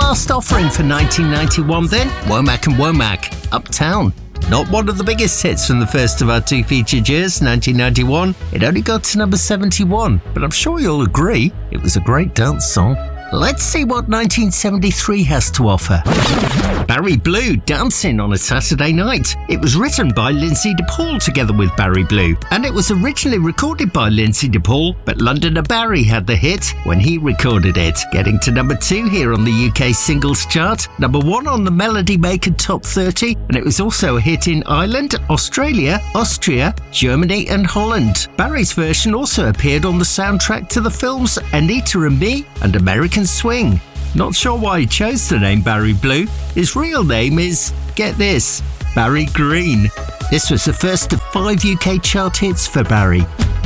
last offering for 1991 then, Womack and Womack, Uptown. Not one of the biggest hits from the first of our two featured years, 1991. It only got to number 71, but I'm sure you'll agree it was a great dance song. Let's see what 1973 has to offer. Barry Blue, Dancing on a Saturday Night. It was written by Lindsay DePaul together with Barry Blue, and it was originally recorded by Lindsay DePaul, but Londoner Barry had the hit when he recorded it, getting to number 2 here on the UK singles chart, number 1 on the Melody Maker Top 30, and it was also a hit in Ireland, Australia, Austria, Germany and Holland. Barry's version also appeared on the soundtrack to the films Anita and Me and American Swing. Not sure why he chose the name Barry Blue. His real name is, get this, Barry Green. This was the first of 5 UK chart hits for Barry.